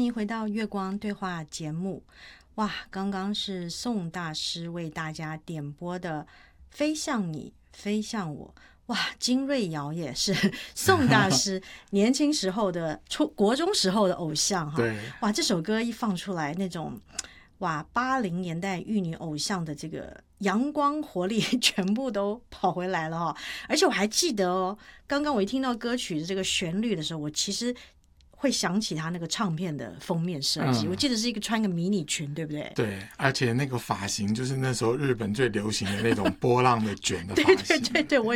迎回到月光对话节目。哇，刚刚是宋大师为大家点播的飞向你飞向我。哇，金瑞瑶也是宋大师年轻时候的国中时候的偶像哈。 对， 哇，这首歌一放出来，那种哇80年代玉女偶像的这个阳光活力全部都跑回来了哈。而且我还记得哦，刚刚我一听到歌曲的这个旋律的时候，我其实会想起他那个唱片的封面设计，我记得是一个穿个迷你裙，对不对？ 对，而且那个发型就是那时候日本最流行的那种波浪的卷的发型。 对，我